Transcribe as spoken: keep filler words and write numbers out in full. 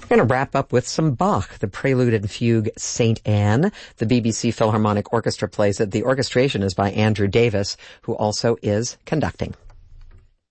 We're going to wrap up with some Bach, the Prelude and Fugue Saint Anne. The B B C Philharmonic Orchestra plays it. The orchestration is by Andrew Davis, who also is conducting.